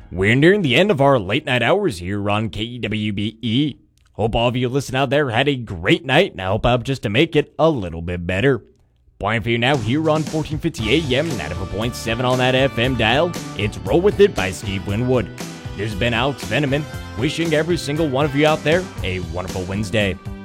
We're nearing the end of our late night hours here on KWBE. Hope all of you listening out there had a great night, and I hope I'm just to make it a little bit better. Playing for you now here on 1450 AM, 94.7 on that FM dial. It's Roll With It by Steve Winwood. This has been Alex Veneman, wishing every single one of you out there a wonderful Wednesday.